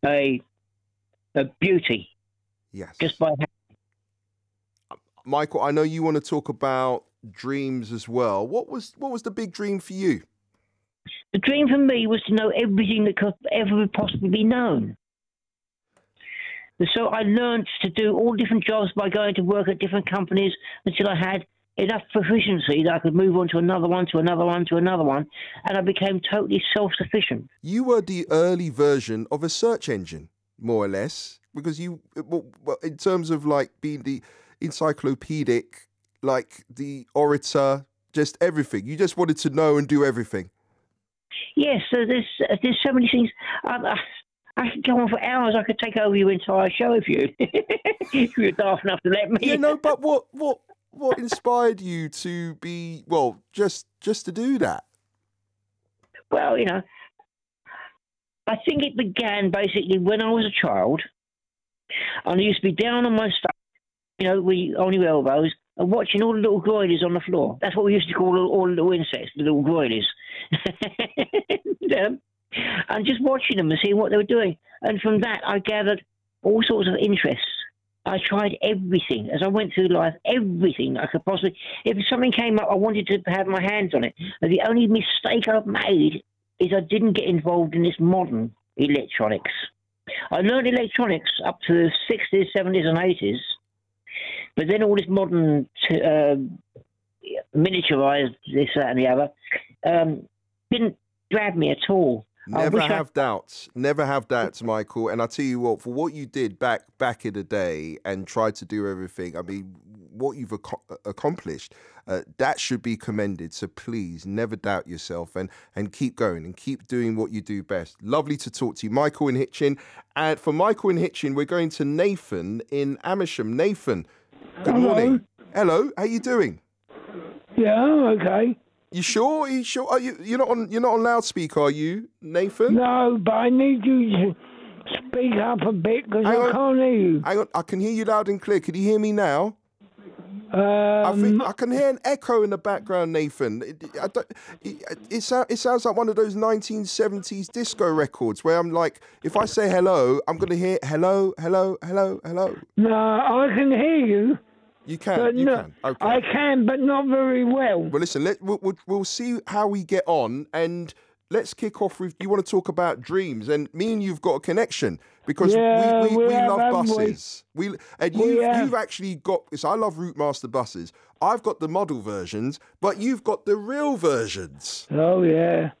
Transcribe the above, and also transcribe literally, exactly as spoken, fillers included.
a a beauty Yes. just by Michael, I know you want to talk about dreams as well. What was what was the big dream for you? the dream for me was to know everything that could ever possibly be known. And so I learned to do all different jobs by going to work at different companies until I had enough proficiency that I could move on to another one, to another one, to another one, and I became totally self-sufficient. You were the early version of a search engine, more or less, because you, well, well, in terms of like being the encyclopedic, like the orator, just everything. You just wanted to know and do everything. Yes, so there's uh, there's so many things. I, I, I could go on for hours. I could take over your entire show if you if you're daft enough to let me. Yeah, no, but what what what inspired you to be well, just just to do that? Well, you know, I think it began basically when I was a child, and I used to be down on my stuff, you know, we on your elbows, and watching all the little groylies on the floor. That's what we used to call all, all the little insects, the little groylies. and, um, and just watching them and seeing what they were doing. And from that, I gathered all sorts of interests. I tried everything as I went through life, everything I could possibly. If something came up, I wanted to have my hands on it. And the only mistake I've made is I didn't get involved in this modern electronics. I learned electronics up to the sixties, seventies, and eighties. But then all this modern t- uh, miniaturized this, that, and the other um, didn't grab me at all. Never have I... doubts. Never have doubts, Michael. And I tell you what, for what you did back back in the day and tried to do everything, I mean, what you've ac- accomplished, uh, that should be commended. So please, never doubt yourself and, and keep going and keep doing what you do best. Lovely to talk to you, Michael in Hitchin. And for Michael in Hitchin, we're going to Nathan in Amersham. Nathan, good Hello. morning. Hello, how you doing? Yeah, okay. You sure? Are you sure? Are you? You're not on. You're not on loudspeaker, are you, Nathan? No, but I need you to speak up a bit because I on. can't hear you. Hang on, I can hear you loud and clear. Can you hear me now? Um, I think I can hear an echo in the background, Nathan. It, I don't, it, it, sound, it sounds like one of those nineteen seventies disco records where I'm like, if I say hello, I'm going to hear hello, hello, hello, hello. No, I can hear you. You can, But you no, can. Okay. I can, but not very well. Well, listen, let, we'll, we'll, we'll see how we get on, and let's kick off with, you want to talk about dreams, and me and you've got a connection, because yeah, we, we, we, we have, love buses. We? we And we you've, have. you've actually got, so I love Routemaster buses. I've got the model versions, but you've got the real versions. Oh, yeah.